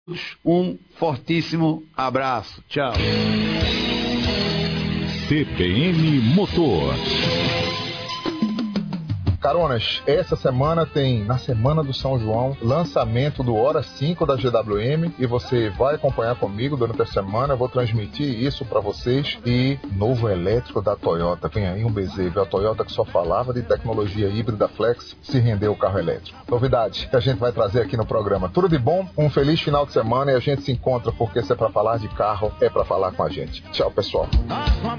Um fortíssimo abraço. Tchau. CBN Motor. Caronas, essa semana tem, na Semana do São João, lançamento do Hora 5 da GWM e você vai acompanhar comigo durante a semana. Eu vou transmitir isso para vocês. E novo elétrico da Toyota. Vem aí um bezerro. A Toyota que só falava de tecnologia híbrida flex se rendeu o carro elétrico. Novidade que a gente vai trazer aqui no programa. Tudo de bom, um feliz final de semana e a gente se encontra porque se é para falar de carro, é para falar com a gente. Tchau, pessoal.